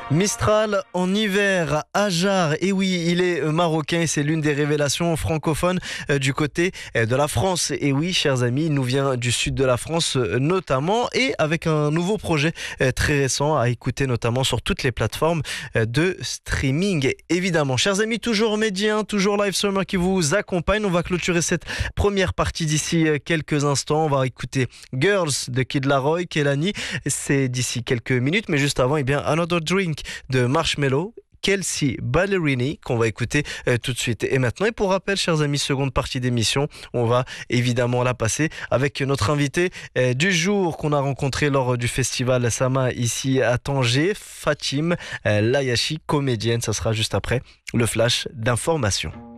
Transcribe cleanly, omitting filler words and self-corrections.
Mistral en hiver, Ajar, et oui, il est marocain et c'est l'une des révélations francophones du côté de la France. Et oui, chers amis, il nous vient du sud de la France notamment et avec un nouveau projet très récent à écouter notamment sur toutes les plateformes de streaming. Évidemment, chers amis, toujours Médien, toujours Live Summer qui vous accompagne. On va clôturer cette première partie d'ici quelques instants. On va écouter Girls de Kid Laroi, Kehlani. C'est d'ici quelques minutes, mais juste avant, Another Drink de Marshmello, Kelsea Ballerini, qu'on va écouter tout de suite et maintenant. Et pour rappel, chers amis, seconde partie d'émission, on va évidemment la passer avec notre invité du jour qu'on a rencontré lors du festival Sama ici à Tanger, Fatim Layachi, comédienne. Ça sera juste après le flash d'information.